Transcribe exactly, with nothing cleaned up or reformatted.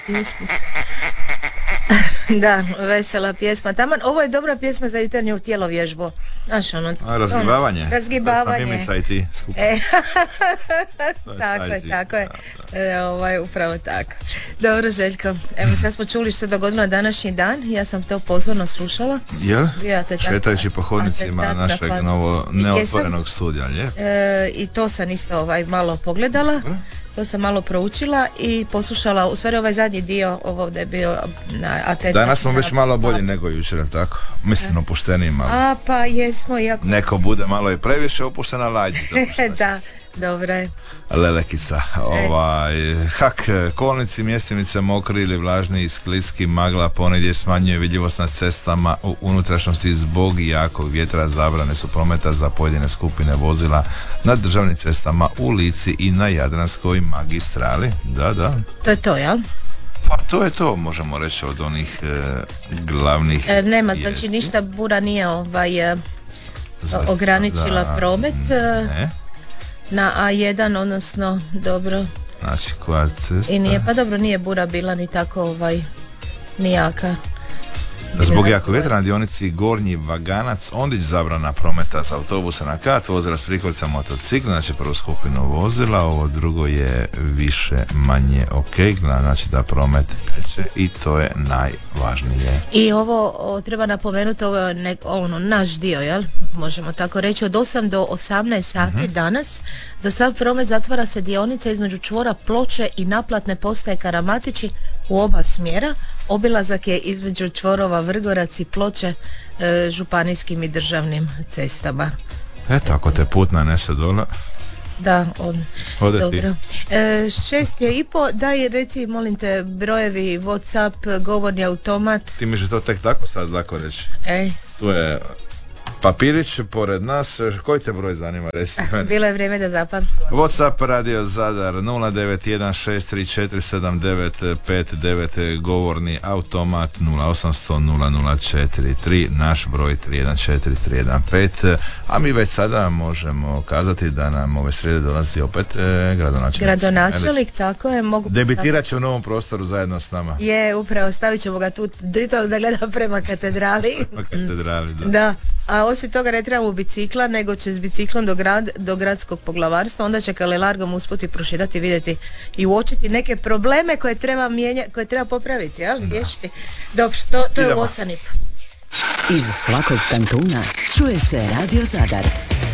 Da, vesela pjesma. Taman, ovo je dobra pjesma za jutarnju tjelovježbu. Znaš, ono, A, razgibavanje. Ono, razgibavanje. Mimica i ti skupa. E, tako je, tako je. E, ovaj, upravo tako. Dobro, Željko. Evo, sad smo čuli što se dogodilo na današnji dan. Ja sam to pozorno slušala. Jel? Ja, Šetajući po hodnicima našeg pa, novo neotvorenog studija, lje? E, I to sam isto ovaj, malo pogledala. Dobro. To sam malo proučila i poslušala, u stvari ovaj zadnji dio ovo da je bio na atentat. Danas smo već malo bolji nego jučer, tako? Mislim, opušteniji malo. A pa jesmo, iako... Neko bude malo i previše opuštena, lađi. Da, dobro je. Lelekica, ovaj, hak, kolnici, mjestimice mokri ili vlažni i skliski, magla ponegdje smanjuje vidljivost na cestama u unutrašnjosti zbog jakog vjetra, zabrane su prometa za pojedine skupine vozila na državnim cestama u Lici i na Jadranskoj magistrali. Da, da. To je to, jel? Pa to je to, možemo reći, od onih e, glavnih e, Nema, vijesti. Znači ništa bura nije ovaj, e, ograničila da, promet. Ne. Na A jedan, odnosno, dobro. Znači, koja cesta? I nije, pa dobro, nije bura bila ni tako, ovaj, ni jaka. Zbog jako vjetra na dionici Gornji Vaganac, Ondić zabrana prometa s autobusa na kat, vozila s prikolica motocikla, znači prvu skupinu vozila, ovo drugo je više manje ok, znači da promet teče i to je najvažnije. I ovo o, treba napomenuti, ovo je nek, ono, naš dio, jel? Možemo tako reći, od osam do osamnaest sati mm-hmm. danas za sav promet zatvara se dionica između čvora Ploče i naplatne postaje Karamatići u oba smjera. Obilazak je između čvorova Vrgorac i Ploče e, županijskim i državnim cestama. Eto, ako te put nanese dole. Da, on, dobro. E, šest je i po, daj reci, molim te, brojevi, WhatsApp, govorni automat. Ti mi že to tek tako sad lako reći. Ej. Tu je papirić pored nas, koji te broj zanima, reci meni. Bilo je vrijeme da zapamtim. WhatsApp Radio Zadar nula devet jedan šest tri četiri sedam devet pet devet, govorni automat nula osam sto nula nula četiri tri, naš broj tri jedan četiri tri jedan pet, a mi već sada možemo kazati da nam ove srijede dolazi opet eh, gradonačelnik. Gradonačelnik, tako je. Mogu debitirat će u novom prostoru zajedno s nama. Je, upravo, stavit ćemo ga tu dritovog da gleda prema katedrali. Prema katedrali, da. Da. A osim toga ne trebamo bicikla, nego će s biciklom do, grad, do gradskog poglavarstva, onda će kalelargom uspjeti prošetati, vidjeti i uočiti neke probleme koje treba mijenja, koje treba popraviti, jel? Riješiti. Dobro, to, to je u osam i po. Iz svakog kantuna čuje se Radio Zadar.